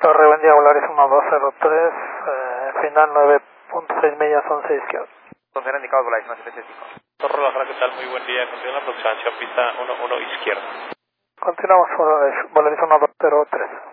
Torre, buen día, Volaris 1203, final 9.6 millas, 11 izquierda. Entonces era indicado Volaris 1775. Torre La Jara, ¿qué tal? Muy buen día. Continúa la aproximación pista 11 izquierda. Continuamos, Volaris 1203.